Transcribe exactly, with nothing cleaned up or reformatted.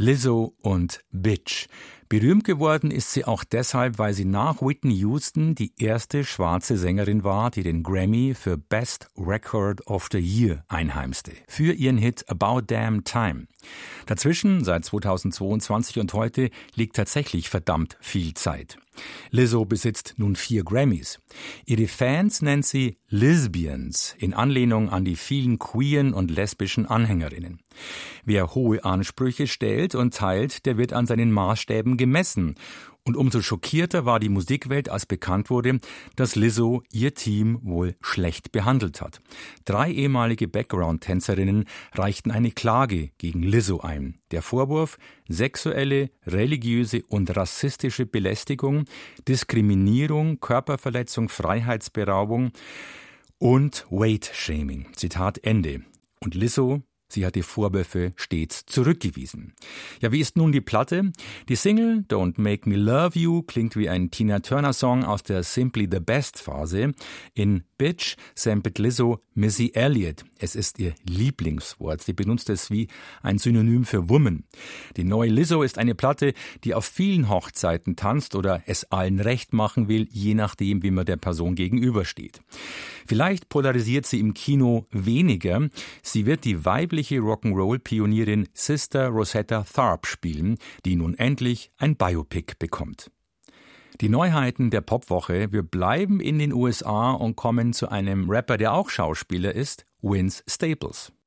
Lizzo und Bitch. Berühmt geworden ist sie auch deshalb, weil sie nach Whitney Houston die erste schwarze Sängerin war, die den Grammy für Best Record of the Year einheimste. Für ihren Hit About Damn Time. Dazwischen, seit zweitausendzweiundzwanzig und heute, liegt tatsächlich verdammt viel Zeit. Lizzo besitzt nun vier Grammys. Ihre Fans nennt sie Lesbians, in Anlehnung an die vielen queeren und lesbischen Anhängerinnen. Wer hohe Ansprüche stellt und teilt, der wird an seinen Maßstäben gemessen. Und umso schockierter war die Musikwelt, als bekannt wurde, dass Lizzo ihr Team wohl schlecht behandelt hat. Drei ehemalige Background-Tänzerinnen reichten eine Klage gegen Lizzo ein. Der Vorwurf: sexuelle, religiöse und rassistische Belästigung, Diskriminierung, Körperverletzung, Freiheitsberaubung und Weight-Shaming. Zitat Ende. Und Lizzo, sie hat die Vorwürfe stets zurückgewiesen. Ja, wie ist nun die Platte? Die Single Don't Make Me Love You klingt wie ein Tina-Turner-Song aus der Simply the Best-Phase. In Bitch samplet Lizzo Missy Elliott. Es ist ihr Lieblingswort. Sie benutzt es wie ein Synonym für Woman. Die neue Lizzo ist eine Platte, die auf vielen Hochzeiten tanzt oder es allen recht machen will, je nachdem, wie man der Person gegenübersteht. Vielleicht polarisiert sie im Kino weniger. Sie wird die weibliche Rock'n'Roll-Pionierin Sister Rosetta Tharpe spielen, die nun endlich ein Biopic bekommt. Die Neuheiten der Popwoche. Wir bleiben in den U S A und kommen zu einem Rapper, der auch Schauspieler ist, Vince Staples.